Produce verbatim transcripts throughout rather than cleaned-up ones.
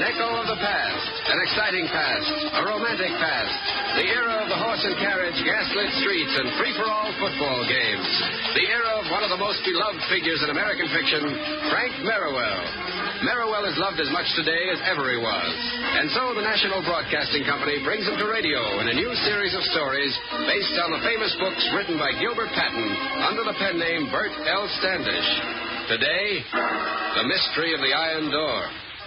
echo of the past, an exciting past, a romantic past, the era of the horse and carriage, gaslit streets, and free-for-all football games. The era of one of the most beloved figures in American fiction, Frank Merriwell. Merriwell is loved as much today as ever he was. And so the National Broadcasting Company brings him to radio in a new series of stories based on the famous books written by Gilbert Patton under the pen name Bert L. Standish. Today, The Mystery of the Iron Door.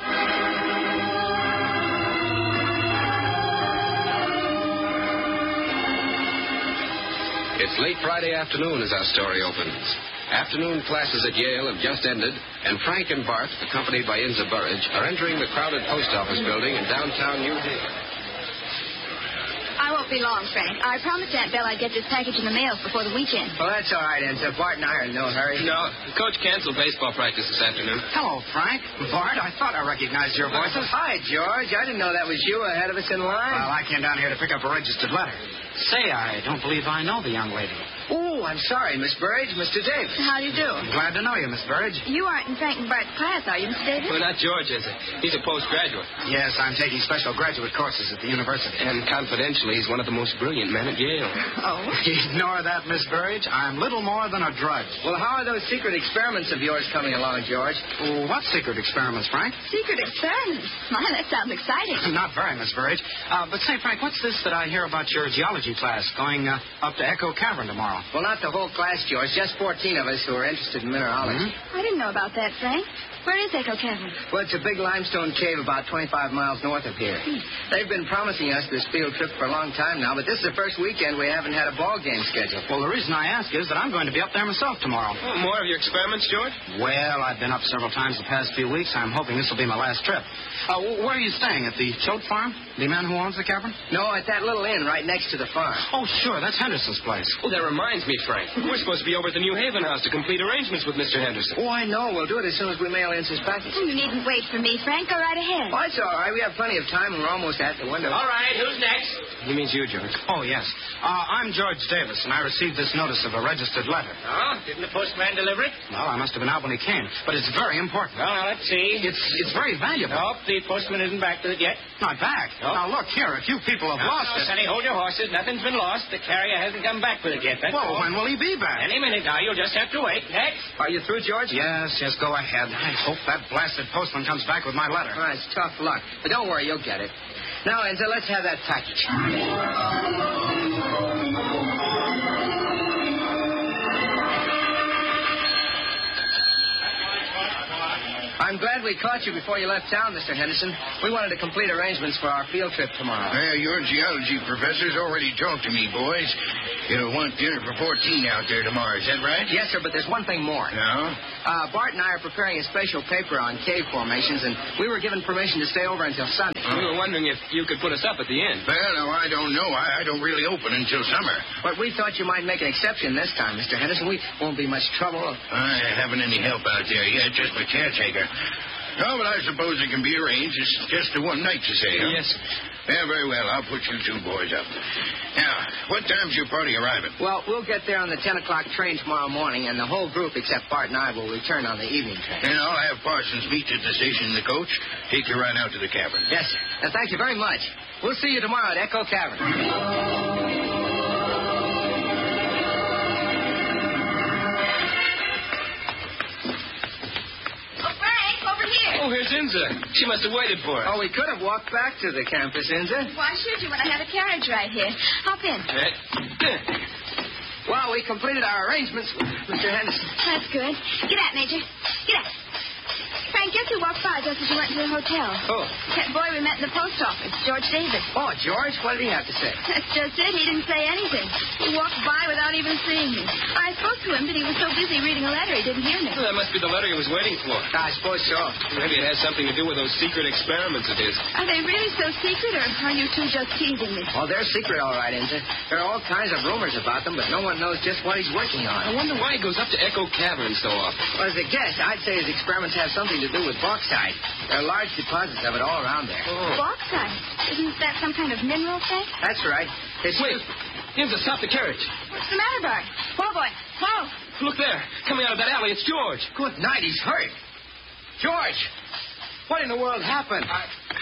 It's late Friday afternoon as our story opens. Afternoon classes at Yale have just ended, and Frank and Bart, accompanied by Inza Burridge, are entering the crowded post office building in downtown New Haven. I won't be long, Frank. I promised Aunt Belle I'd get this package in the mail before the weekend. Well, that's all right, Enzo. Bart and I are in no hurry. No, the coach canceled baseball practice this afternoon. Hello, Frank. Bart, I thought I recognized your voices. Hi, George. I didn't know that was you ahead of us in line. Well, I came down here to pick up a registered letter. Say, I don't believe I know the young lady. Oh, I'm sorry, Miss Burridge. Mister Davis. How do you do? I'm glad to know you, Miss Burridge. You aren't in Frank and Bart's class, are you, Mister Davis? Well, not George, is it? He's a postgraduate. Yes, I'm taking special graduate courses at the university. And confidentially, he's one of the most brilliant men at Yale. Oh? Ignore that, Miss Burridge. I'm little more than a drudge. Well, how are those secret experiments of yours coming along, George? Oh, what secret experiments, Frank? Secret experiments? My, that sounds exciting. Not very, Miss Burridge. Uh, but say, Frank, what's this that I hear about your geology class going uh, up to Echo Cavern tomorrow? Well, not the whole class, George. Just fourteen of us who are interested in mineralogy. Mm-hmm. I didn't know about that, Frank. Where is Echo Cavern? Well, it's a big limestone cave about twenty-five miles north of here. Hmm. They've been promising us this field trip for a long time now, but this is the first weekend we haven't had a ball game scheduled. Well, the reason I ask is that I'm going to be up there myself tomorrow. Oh, more of your experiments, George? Well, I've been up several times the past few weeks. I'm hoping this will be my last trip. Uh, where are you staying? At the Choate Farm? The man who owns the cavern? No, at that little inn right next to the farm. Oh, sure. That's Henderson's place. Oh, that reminds me, Frank. We're supposed to be over at the New Haven house to complete arrangements with Mister Henderson. Oh, I know. We'll do it as soon as we mail in his package. You needn't wait for me, Frank. Go right ahead. Oh, it's all right. We have plenty of time, and we're almost at the window. All right. Who's next? He means you, George. Oh, yes. Uh, I'm George Davis, and I received this notice of a registered letter. Oh? Didn't the postman deliver it? Well, I must have been out when he came, but it's very important. Well, now, let's see. It's it's very valuable. Nope, the postman isn't back with it yet. Not back? Nope. Now, look, here, if you people have no, lost no, it... Sonny, hold your horses. Nothing's been lost. The carrier hasn't come back with it yet. That's well, all. when will he be back? Any minute now. You'll just have to wait. Next. Are you through, George? Yes, yes, go ahead. I hope that blasted postman comes back with my letter. All right, it's tough luck. But don't worry, you'll get it. Now, Enzo, let's have that package. I'm glad we caught you before you left town, Mister Henderson. We wanted to complete arrangements for our field trip tomorrow. Well, your geology professor's already talked to me, boys. You'll want dinner for fourteen out there tomorrow. Is that right? Yes, sir, but there's one thing more. No? Uh, Bart and I are preparing a special paper on cave formations, and we were given permission to stay over until Sunday. We were wondering if you could put us up at the inn. Well, no, I don't know. I, I don't really open until summer. But we thought you might make an exception this time, Mister Henderson. We won't be much trouble. I haven't any help out there yet, just my caretaker. Oh, but I suppose it can be arranged. It's just a one night to say, huh? Yes. Yeah, very well. I'll put you two boys up. Now, what time's your party arriving? Well, we'll get there on the ten o'clock train tomorrow morning, and the whole group, except Bart and I, will return on the evening train. And I'll have Parsons meet you at the station in the coach. Take you right out to the cavern. Yes, sir. And thank you very much. We'll see you tomorrow at Echo Cavern. Oh, here's Inza. She must have waited for us. Oh, we could have walked back to the campus, Inza. Why should you when I have a carriage right here? Hop in. Well, we completed our arrangements with Mister Henderson. That's good. Get out, Major. Get out. Frank, guess who walked by just as you went to the hotel? Oh. That boy we met in the post office, George Davis. Oh, George? What did he have to say? That's just it. He didn't say anything. He walked by without even seeing me. I spoke to him, but he was so busy reading a letter he didn't hear me. Well, that must be the letter he was waiting for. I suppose so. Maybe it has something to do with those secret experiments of his. Are they really so secret, or are you two just teasing me? Oh, they're secret, all right, Inza. There are all kinds of rumors about them, but no one knows just what he's working I on. wonder why he goes up to Echo Cavern so often. Well, as a guess, I'd say his experiments have something to do with bauxite. There are large deposits of it all around there. Oh. Bauxite? Isn't that some kind of mineral, Frank? That's right. It's Wait. Inza, stop the carriage. What's the matter, Bart? Whoa, boy. Whoa. Look there. Coming out of that alley, it's George. Good night, he's hurt. George! What in the world happened? I...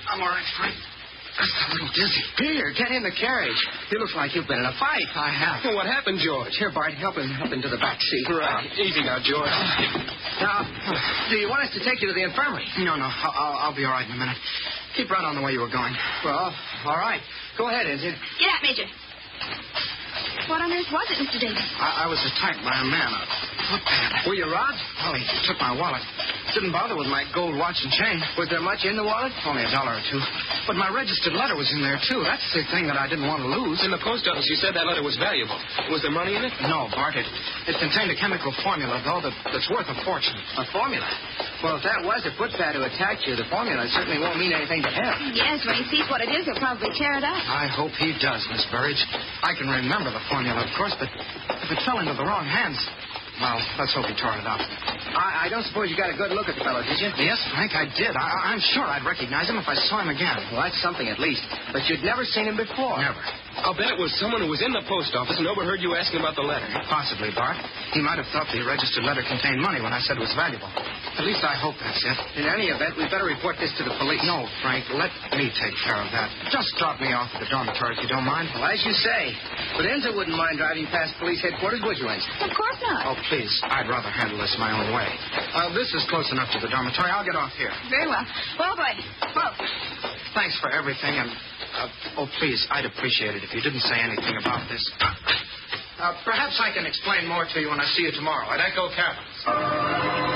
I'm all right, Frank. Just a little dizzy. Here, get in the carriage. You look like you've been in a fight. I have. Well, what happened, George? Here, Bart, help him up into the back seat. Right. Easy now, George. Now, do you want us to take you to the infirmary? No, no. I'll, I'll, I'll be all right in a minute. Keep right on the way you were going. Well, all right. Go ahead, Ensign. Get out, Major. What on earth was it, Mister Davis? I, I was attacked by a man. A footpad. Were you robbed? Well, he took my wallet. Didn't bother with my gold watch and chain. Was there much in the wallet? Only a dollar or two. But my registered letter was in there, too. That's the thing that I didn't want to lose. In the post office, you said that letter was valuable. Was there money in it? No, Bart. It, it contained a chemical formula, though, that, that's worth a fortune. A formula? Well, if that was a footpad who attacked you, the formula certainly won't mean anything to him. Yes, when he sees what it is, he'll probably tear it up. I hope he does, Miss Burridge. I can remember the formula, of course, but if it fell into the wrong hands, well, let's hope he tore it up. I, I don't suppose you got a good look at the fellow, did you? Yes, Frank, I did. I, I'm sure I'd recognize him if I saw him again. Well, that's something at least. But you'd never seen him before. Never. I'll bet it was someone who was in the post office and overheard you asking about the letter. Possibly, Bart. He might have thought the registered letter contained money when I said it was valuable. At least I hope that's it. In any event, we'd better report this to the police. No, Frank, let me take care of that. Just drop me off at the dormitory if you don't mind. Well, as you say. But Enzo wouldn't mind driving past police headquarters, would you, Enzo? Of course not. Oh, please. I'd rather handle this my own way. Uh, this is close enough to the dormitory. I'll get off here. Very well. Well, boy. Whoa. Thanks for everything, and, uh, oh, please, I'd appreciate it if you didn't say anything about this. Uh, perhaps I can explain more to you when I see you tomorrow at Echo Caverns.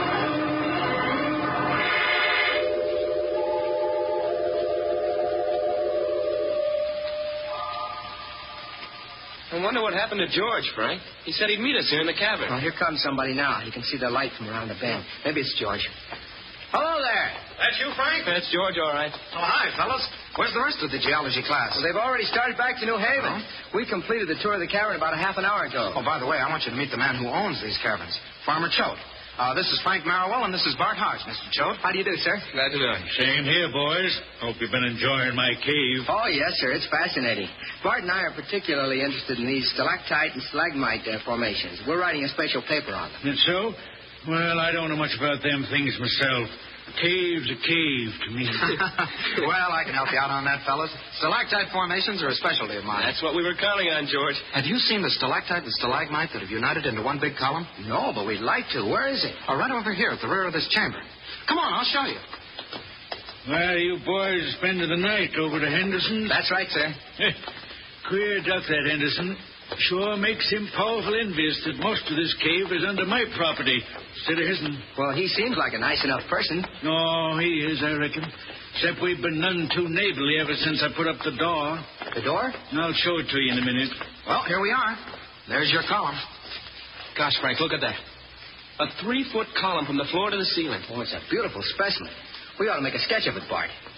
I wonder what happened to George, Frank. He said he'd meet us here in the cabin. Well, here comes somebody now. You can see the light from around the bend. Maybe it's George. Hello there. That's you, Frank? That's George, all right. Oh, hi, fellas. Where's the rest of the geology class? Well, they've already started back to New Haven. Oh? We completed the tour of the cavern about a half an hour ago. Oh, by the way, I want you to meet the man who owns these caverns, Farmer Choate. Uh, this is Frank Marowell, and this is Bart Hodge, Mister Choate. How do you do, sir? Glad to know you. Same here, boys. Hope you've been enjoying my cave. Oh, yes, sir. It's fascinating. Bart and I are particularly interested in these stalactite and stalagmite uh, formations. We're writing a special paper on them. That's so? Well, I don't know much about them things myself. Cave's a cave to me. Well, I can help you out on that, fellas. Stalactite formations are a specialty of mine. That's what we were counting on, George. Have you seen the stalactite and stalagmite that have united into one big column? No, but we'd like to. Where is it? Oh, right over here at the rear of this chamber. Come on, I'll show you. Well, you boys spending the night over to Henderson's? That's right, sir. Queer duck, that Henderson. Sure makes him powerful envious that most of this cave is under my property instead of his'n. Well, he seems like a nice enough person. No, he is, I reckon. Except we've been none too neighborly ever since I put up the door. The door? I'll show it to you in a minute. Well, here we are. There's your column. Gosh, Frank, look at that. A three-foot column from the floor to the ceiling. Oh, it's a beautiful specimen. We ought to make a sketch of it, Bart.